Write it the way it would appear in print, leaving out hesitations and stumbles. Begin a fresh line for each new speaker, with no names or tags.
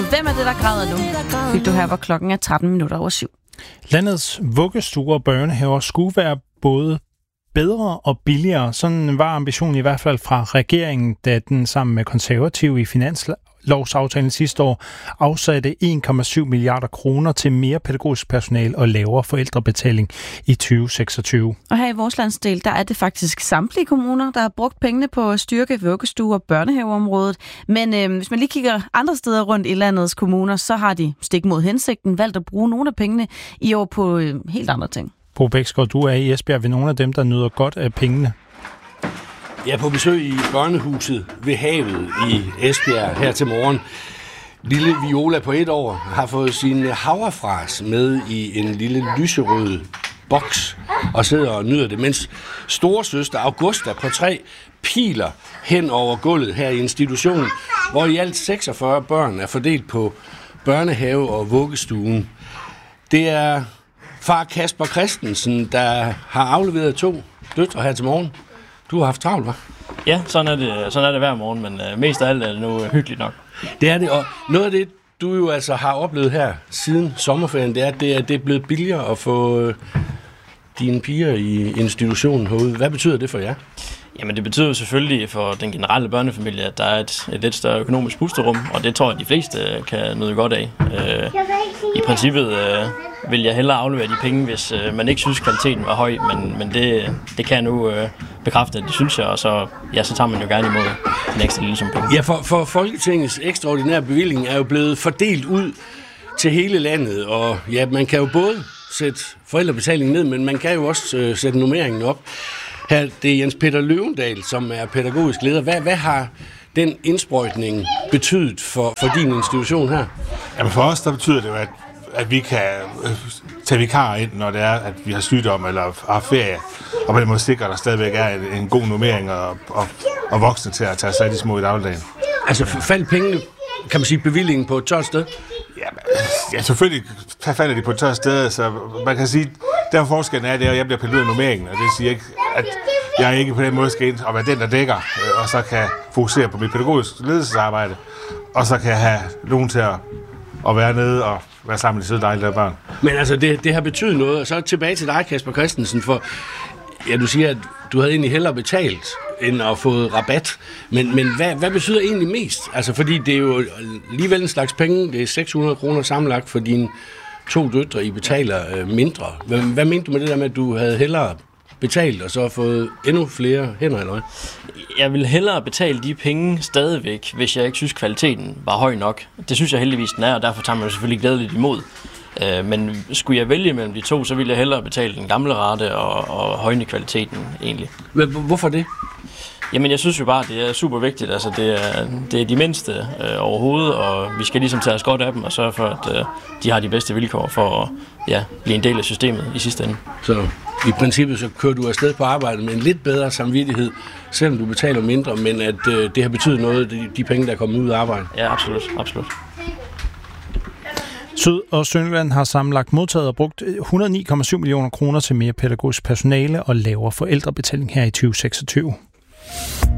Hvem er det, der græder nu? Fik du her, hvor klokken er 7:13.
Landets vuggestuer og børnehaver skulle være både bedre og billigere. Sådan var ambitionen i hvert fald fra regeringen, da den sammen med konservative i finanslovsaftalen sidste år afsatte 1,7 milliarder kroner til mere pædagogisk personale og lavere forældrebetaling i 2026.
Og her i vores landsdel, der er det faktisk samtlige kommuner, der har brugt pengene på at styrke vuggestue- og børnehaveområdet. Men hvis man lige kigger andre steder rundt i landets kommuner, så har de stik mod hensigten valgt at bruge nogle af pengene i år på helt andre ting.
Bo Bæksgaard, du er i Esbjerg ved nogle af dem, der nyder godt af pengene.
Jeg er på besøg i børnehuset ved havet i Esbjerg her til morgen. Lille Viola på 1 år har fået sin havrefras med i en lille lyserød boks og sidder og nyder det, mens storesøster Augusta på 3 piler hen over gulvet her i institutionen, hvor i alt 46 børn er fordelt på børnehave og vuggestuen. Det er far Kasper Christensen, der har afleveret 2 døtre her til morgen. Du har haft travlt, hva'?
Ja, sådan er det hver morgen, men mest af alt er det nu hyggeligt nok.
Det er det, og noget af det, du jo altså har oplevet her siden sommerferien, det er, at det er blevet billigere at få dine piger i institutionen herude. Hvad betyder det for jer?
Jamen det betyder selvfølgelig for den generelle børnefamilie, at der er et lidt større økonomisk pusterum, og det tror jeg, de fleste kan nyde godt af. I princippet vil jeg hellere aflevere de penge, hvis man ikke synes, kvaliteten var høj, men det kan jeg nu bekræfte, at det synes jeg, og så tager man jo gerne imod en ekstra lille sum penge.
Ja, for Folketingets ekstraordinære bevilling er jo blevet fordelt ud til hele landet, og ja, man kan jo både sætte forældrebetalingen ned, men man kan jo også sætte nummeringen op. Her, det er Jens Peter Løvendal, som er pædagogisk leder. Hvad har den indsprøjtning betydet for din institution her?
Jamen for os, der betyder det jo, at vi kan tage vikarer ind, når det er, at vi har sygdom eller har ferie, og på den måde sikrer, at der stadigvæk er en god nummering og voksne til at tage sig af de små i dagligdagen.
Altså faldt pengene, kan man sige, bevillingen på et tørt sted?
Ja, selvfølgelig falder de på et tørt sted, så man kan sige, der forskellen er det, at jeg bliver pillet ud af nummeringen, og det siger ikke, at jeg ikke på den måde skal ind og være den, der dækker, og så kan fokusere på mit pædagogiske ledelsesarbejde, og så kan jeg have nogen til at være nede og være sammen med de søde dejlige børn.
Men altså, det har betydet noget, og så tilbage til dig, Kasper Christensen, for ja, du siger, at du havde egentlig hellere betalt, end at få rabat. Men hvad betyder egentlig mest? Altså, fordi det er jo alligevel en slags penge, det er 600 kroner sammenlagt for dine 2 døtre, I betaler mindre. Hvad mente du med det der med, at du havde hellere betalt, og så fået endnu flere hænder, eller hvad?
Jeg vil hellere betale de penge stadigvæk, hvis jeg ikke synes, kvaliteten var høj nok. Det synes jeg heldigvis, den er, og derfor tager man jo selvfølgelig glædeligt imod. Men skulle jeg vælge mellem de 2, så ville jeg hellere betale den gamle rate og højne kvaliteten egentlig.
Hvorfor det?
Jamen jeg synes jo bare, det er super vigtigt. Altså det er de mindste overhovedet, og vi skal ligesom tage os godt af dem og sørge for, at de har de bedste vilkår for at blive en del af systemet i sidste ende.
Så i princippet så kører du afsted på arbejde med en lidt bedre samvittighed, selvom du betaler mindre, men at det har betydet noget, de penge, der er kommet ud af arbejde?
Ja, absolut.
Syd- og Sønderjylland har sammenlagt modtaget og brugt 109,7 millioner kroner til mere pædagogisk personale og lavere forældrebetaling her i 2026.